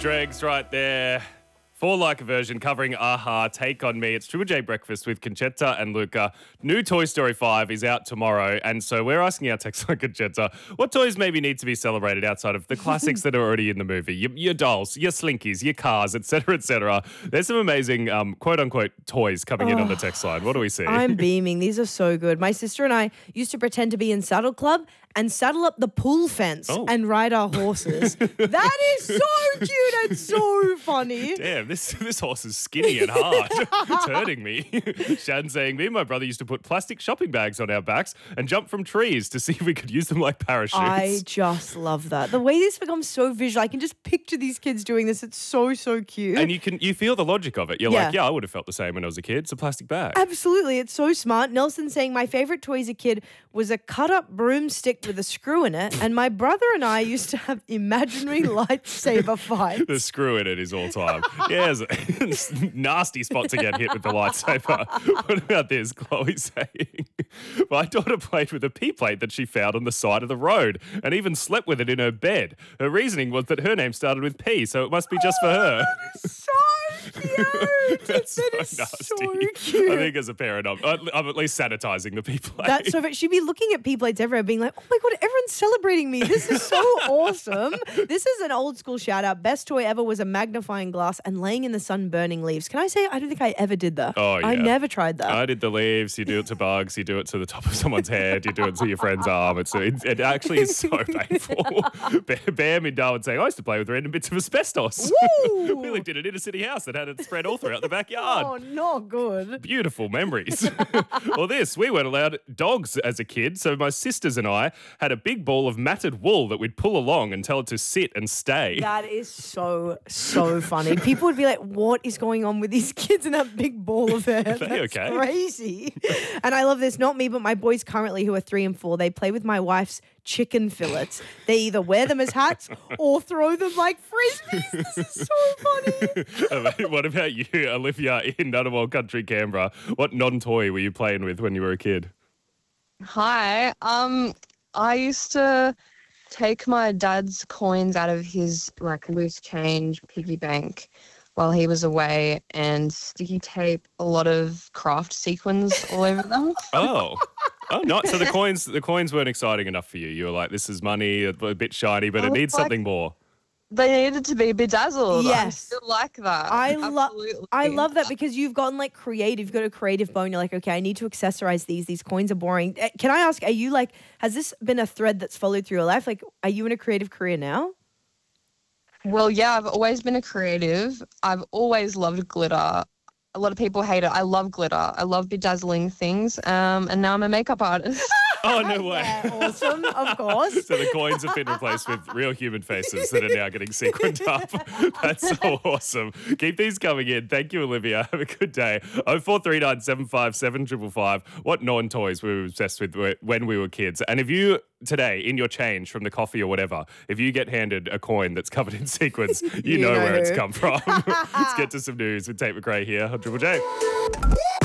Dregs right there. For Like a Version covering Aha, Take On Me. It's Triple J Breakfast with Conchetta and Luca. New Toy Story 5 is out tomorrow. And so we're asking our text line, Conchetta, what toys maybe need to be celebrated outside of the classics that are already in the movie? Your dolls, your slinkies, your cars, etc., etc. There's some amazing quote-unquote toys coming in on the text line. What do we see? I'm beaming. These are so good. My sister and I used to pretend to be in Saddle Club and saddle up the pool fence and ride our horses. That is so cute and so funny. Damn, this horse is skinny and hard. It's hurting me. Shan saying, me and my brother used to put plastic shopping bags on our backs and jump from trees to see if we could use them like parachutes. I just love that. The way this becomes so visual, I can just picture these kids doing this. It's so, so cute. And you feel the logic of it. You're like, I would have felt the same when I was a kid. It's a plastic bag. Absolutely. It's so smart. Nelson saying, my favorite toy as a kid was a cut-up broomstick with a screw in it, and my brother and I used to have imaginary lightsaber fights. The screw in it is all time. Yeah, it's a nasty spot to get hit with the lightsaber. What about this? Chloe saying, my daughter played with a pee plate that she found on the side of the road and even slept with it in her bed. Her reasoning was that her name started with P, so it must be just for her. That is so cute. That's that so is nasty. so cute. I think as a parent, I'm at least sanitizing the pee plate. That's so. She'd be looking at pee plates everywhere, being like, "Oh my god, everyone's celebrating me! This is so awesome!" This is an old school shout out. Best toy ever was a magnifying glass and laying in the sun, burning leaves. Can I say I don't think I ever did that? Oh yeah, I never tried that. I did the leaves. You do it to bugs. You do it to the top of someone's head. You do it to your friend's arm. It actually is so painful. Bam in Darwin saying, I used to play with random bits of asbestos. We lived in an inner city house that had it spread all throughout the backyard. Oh, not good. Beautiful memories. Well, we weren't allowed dogs as a kid, so my sisters and I had a big ball of matted wool that we'd pull along and tell it to sit and stay. That is so, so funny. People would be like, what is going on with these kids in that big ball of hair? Are they That's okay? Crazy. And I love this. Not me, but my boys currently who are 3 and 4, they play with my wife's chicken fillets. They either wear them as hats or throw them like frisbees. This is so funny. What about you, Olivia, in Ngunnawal Country, Canberra? What non-toy were you playing with when you were a kid? Hi. I used to take my dad's coins out of his loose change piggy bank while he was away and sticky tape a lot of craft sequins all over them. Oh, no. So the coins weren't exciting enough for you. You were like, this is money, a bit shiny, but it needs something more. They needed to be bedazzled. Yes. I still like that. I love that because you've gotten like creative. You've got a creative bone. You're like, okay, I need to accessorize these. These coins are boring. Can I ask, are you like, has this been a thread that's followed through your life? Like, are you in a creative career now? Well, yeah, I've always been a creative. I've always loved glitter. A lot of people hate it. I love glitter. I love bedazzling things. And now I'm a makeup artist. Oh, no way. Yeah, awesome, of course. So the coins have been replaced with real human faces that are now getting sequined up. That's so awesome. Keep these coming in. Thank you, Olivia. Have a good day. 0439 757 555. What non-toys were we obsessed with when we were kids? And if you, today, in your change from the coffee or whatever, if you get handed a coin that's covered in sequins, you know where it's come from. Let's get to some news with Tate McRae here on Triple J.